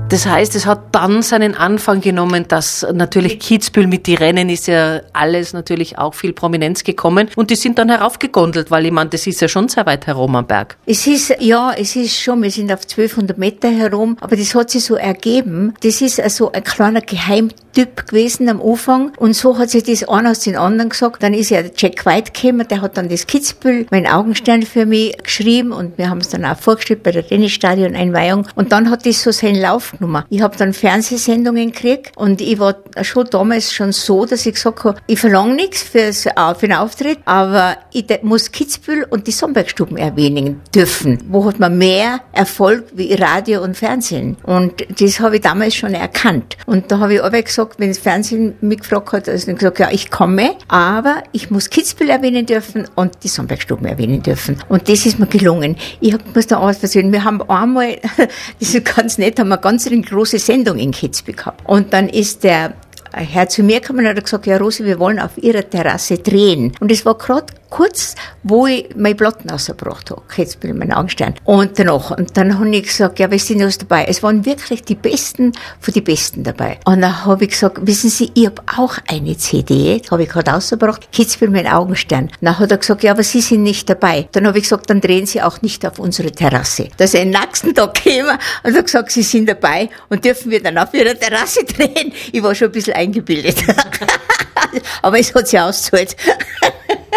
Das heißt, es hat dann seinen Anfang genommen, dass natürlich Kitzbühel mit die Rennen ist ja alles natürlich auch viel Prominenz gekommen und die sind dann heraufgegondelt, weil ich meine, das ist ja schon sehr weit herum am Berg. Es ist schon, wir sind auf 1200 Meter herum, aber das hat sich so ergeben. Das ist also ein kleiner Geheimtyp gewesen am Anfang und so hat sich das einer aus den anderen gesagt. Dann ist ja der Jack White gekommen, der hat dann das Kitzbühel, mein Augenstern für mich geschrieben und wir haben es dann auch vorgestellt bei der Tennisstadion-Einweihung und dann hat das so seinen Lauf genommen. Ich habe dann Fernsehsendungen gekriegt und ich war schon damals schon so, dass ich gesagt habe, ich verlange nichts für den Auftritt, aber ich muss Kitzbühel und die Sonnbergstuben erwähnen dürfen. Wo hat man mehr Erfolg wie Radio und Fernsehen? Und das habe ich damals schon erkannt. Und da habe ich aber gesagt, wenn das Fernsehen mich gefragt hat, also ich gesagt, ja, ich komme, aber ich muss Kitzbühel erwähnen dürfen und die Sonnbergstuben erwähnen dürfen. Und das ist mir gelungen. Ich muss da alles versöhnen. Wir haben einmal, das ist ganz nett, haben wir ganz eine große Sendung in Kitzbühel gehabt. Und dann ist der Herr zu mir gekommen und hat gesagt, ja Rosi, wir wollen auf Ihrer Terrasse drehen. Und es war gerade kurz, wo ich meine Platten rausgebracht habe. Kitzbühel, mein Augenstern. Und dann habe ich gesagt, ja, was ist denn was dabei? Es waren wirklich die Besten von die Besten dabei. Und dann habe ich gesagt, wissen Sie, ich habe auch eine CD, habe ich gerade rausgebracht, Kitzbühel, mein Augenstern. Dann hat er gesagt, ja, aber Sie sind nicht dabei. Dann habe ich gesagt, dann drehen Sie auch nicht auf unsere Terrasse. Da ist er am nächsten Tag gekommen und hat gesagt, Sie sind dabei und dürfen wir dann auf Ihrer Terrasse drehen. Ich war schon ein bisschen eingebildet. Aber es hat sich ausgezahlt.